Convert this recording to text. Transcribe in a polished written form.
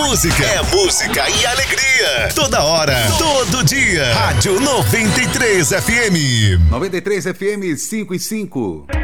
É música e alegria. Toda hora, todo dia. Rádio 93 FM. 93 FM 5 e 5.